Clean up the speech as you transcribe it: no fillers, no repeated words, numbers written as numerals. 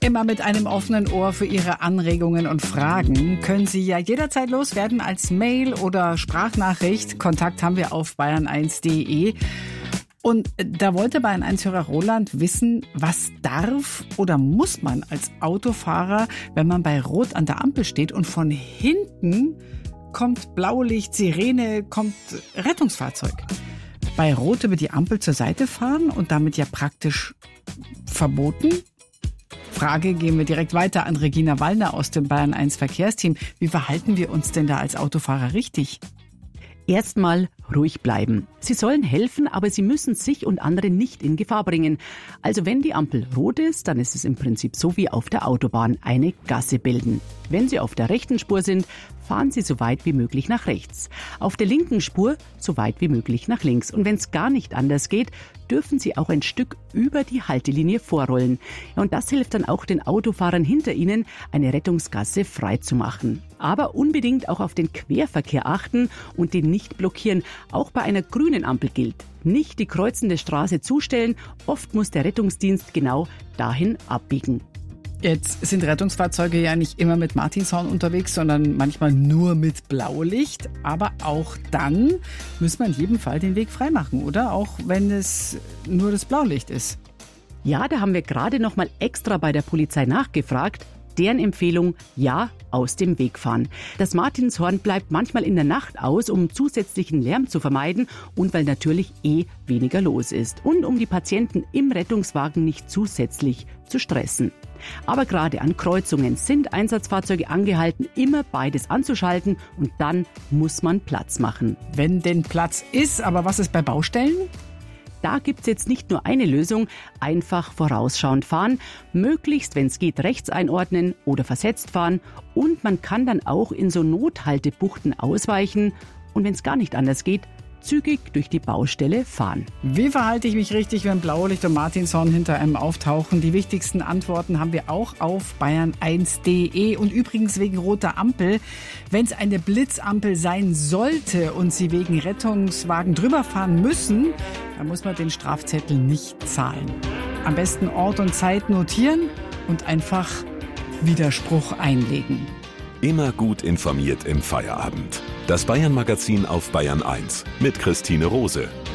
Immer mit einem offenen Ohr für Ihre Anregungen und Fragen. Können Sie ja jederzeit loswerden als Mail oder Sprachnachricht. Kontakt haben wir auf bayern1.de. Und da wollte Bayern1-Hörer Roland wissen, was darf oder muss man als Autofahrer, wenn man bei Rot an der Ampel steht und von hinten kommt Blaulicht, Sirene, kommt Rettungsfahrzeug. Bei Rot über die Ampel zur Seite fahren und damit ja praktisch verboten? Frage gehen wir direkt weiter an Regina Wallner aus dem Bayern1 Verkehrsteam. Wie verhalten wir uns denn da als Autofahrer richtig? Erstmal ruhig bleiben. Sie sollen helfen, aber sie müssen sich und andere nicht in Gefahr bringen. Also wenn die Ampel rot ist, dann ist es im Prinzip so wie auf der Autobahn, eine Gasse bilden. Wenn Sie auf der rechten Spur sind, fahren Sie so weit wie möglich nach rechts. Auf der linken Spur so weit wie möglich nach links. Und wenn es gar nicht anders geht, dürfen Sie auch ein Stück über die Haltelinie vorrollen. Ja, und das hilft dann auch den Autofahrern hinter Ihnen, eine Rettungsgasse frei zu machen. Aber unbedingt auch auf den Querverkehr achten und den nicht blockieren. Auch bei einer grünen Ampel gilt: nicht die kreuzende Straße zustellen. Oft muss der Rettungsdienst genau dahin abbiegen. Jetzt sind Rettungsfahrzeuge ja nicht immer mit Martinshorn unterwegs, sondern manchmal nur mit Blaulicht. Aber auch dann muss man in jedem Fall den Weg freimachen, oder? Auch wenn es nur das Blaulicht ist. Ja, da haben wir gerade noch mal extra bei der Polizei nachgefragt. Deren Empfehlung: ja, aus dem Weg fahren. Das Martinshorn bleibt manchmal in der Nacht aus, um zusätzlichen Lärm zu vermeiden und weil natürlich weniger los ist. Und um die Patienten im Rettungswagen nicht zusätzlich zu stressen. Aber gerade an Kreuzungen sind Einsatzfahrzeuge angehalten, immer beides anzuschalten, und dann muss man Platz machen. Wenn denn Platz ist, aber was ist bei Baustellen? Da gibt's jetzt nicht nur eine Lösung: einfach vorausschauend fahren, möglichst, wenn es geht, rechts einordnen oder versetzt fahren, und man kann dann auch in so Nothaltebuchten ausweichen und wenn es gar nicht anders geht, zügig durch die Baustelle fahren. Wie verhalte ich mich richtig, wenn Blaulicht und Martinshorn hinter einem auftauchen? Die wichtigsten Antworten haben wir auch auf bayern1.de. Und übrigens wegen roter Ampel: wenn es eine Blitzampel sein sollte und Sie wegen Rettungswagen drüber fahren müssen, dann muss man den Strafzettel nicht zahlen. Am besten Ort und Zeit notieren und einfach Widerspruch einlegen. Immer gut informiert im Feierabend. Das Bayern-Magazin auf Bayern 1 mit Christine Rose.